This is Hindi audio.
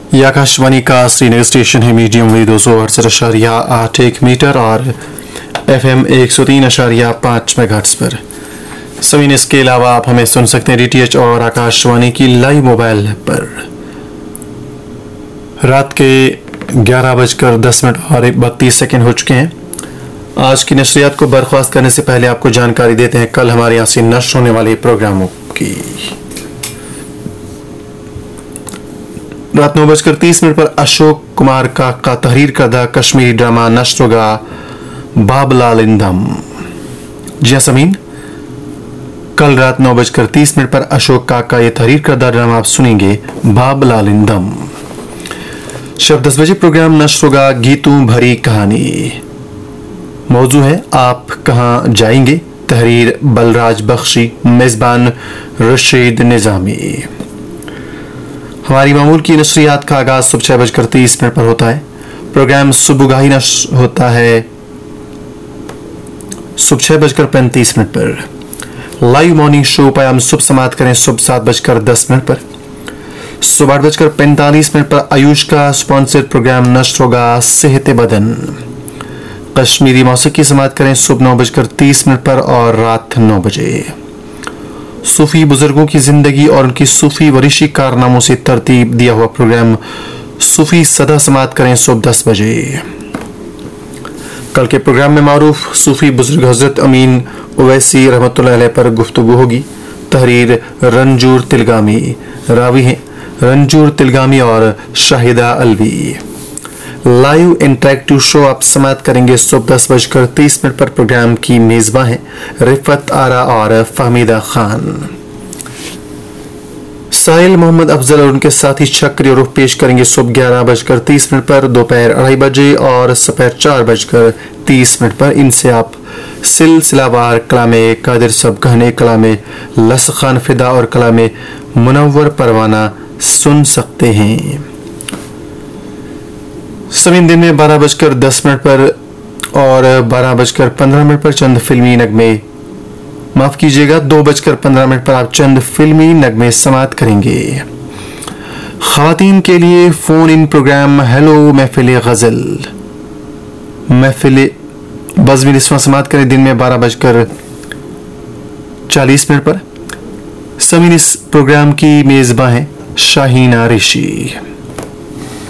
ये आकाशवाणी का श्रीनगर स्टेशन है। मीडियम वेव 268 मीटर और FM 103.5 मेगाहर्ट्ज पर। सभी इसके अलावा आप हमें सुन सकते हैं DTH और आकाशवाणी की लाइव मोबाइल ऐप पर। रात के 11:10 और 32 सेकंड हो चुके हैं। आज की नशरियात को बर्खास्त करने से पहले आपको जानकारी देते हैं कल हमारे यहाँ से नश्र होने वाले प्रोग्रामों की। रात 9:30 पर अशोक कुमार का तहरीर करदा कश्मीरी ड्रामा नश्र होगा बाबलाल इंदम। जी हाँ समीन, कल रात 9:30 पर अशोक का ये तहरीर करदा ड्रामा आप सुनेंगे बाबलाल इंदम। शब 10 बजे प्रोग्राम नश्र होगा गीतों भरी कहानी। मौजू है आप कहाँ जाएंगे, तहरीर बलराज बख्शी, मेजबान रशीद निजामी। हमारी मामूल की नशरियात का आगाज सुबह 6:30 पर होता है। प्रोग्राम सुबुगाही नश्र होता है सुबह 6:35 पर। लाइव मॉर्निंग शो पर हम सुबह समाप्त करें सुबह 7:10 पर। सुबह 8:45 पर आयुष का स्पॉन्सर्ड प्रोग्राम नश्र होगा सेहत बदन। कश्मीरी मौसीकी समाप्त करें सुबह 9:30 पर और रात 9 बजे। सूफी बुजुर्गों की जिंदगी और उनकी सूफी वरिशी कारनामों से तरतीब दिया हुआ प्रोग्राम सूफी सदा समाप्त करें सुबह 10 बजे। कल के प्रोग्राम में मारूफ सूफी बुजुर्ग हजरत अमीन ओवैसी रहमतुल्लाह अलैह पर गुफ्तगू होगी। तहरीर रंजूर तिलगामी, रावी हैं रंजूर तिलगामी और Shahida Alvi. Live interactive show आप समाप्त करेंगे सुबह 10:30 पर। प्रोग्राम की मेजबान है रिफत आरा और फहमीदा खान। साहिल मोहम्मद अफजल और उनके साथी चक्री रुख पेश करेंगे सुबह 11:30 पर, दोपहर 2:30 बजे और दोपहर 4:30 पर। इनसे आप सिलसिलावार कलामे कादिर सब कहने, कलामे लस खान फिदा और कलामे मुनव्वर परवाना सुन सकते हैं। सभी दिन में 12:10 पर और 12:15 पर चंद फिल्मी नगमे, माफ कीजिएगा 2:15 पर आप चंद फिल्मी नगमे समाप्त करेंगे। ख्वातीन के लिए फोन इन प्रोग्राम हेलो महफिल गजल, महफिल बज़्म निस्वां समाप्त करें दिन में 12:40 पर। सभी इस प्रोग्राम की मेजबान है शाहीना ऋषि।